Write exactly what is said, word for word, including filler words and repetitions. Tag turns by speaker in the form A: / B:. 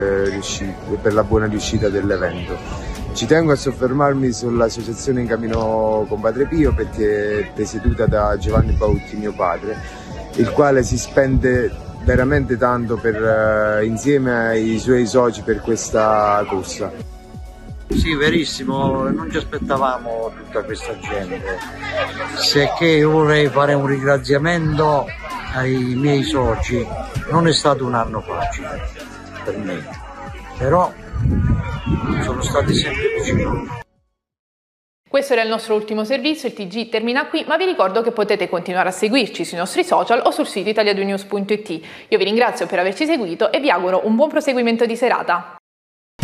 A: per la buona riuscita dell'evento. Ci tengo a soffermarmi sull'associazione In Cammino con Padre Pio perché è presieduta da Giovanni Bautti, mio padre, il quale si spende veramente tanto per, insieme ai suoi soci per questa corsa.
B: Sì, verissimo, non ci aspettavamo tutta questa gente, sicché io vorrei fare un ringraziamento ai miei soci. Non è stato un anno facile per me, però sono stati sempre vicini.
C: Questo era il nostro ultimo servizio, il T G termina qui, ma vi ricordo che potete continuare a seguirci sui nostri social o sul sito italia due news punto it. Io vi ringrazio per averci seguito e vi auguro un buon proseguimento di serata.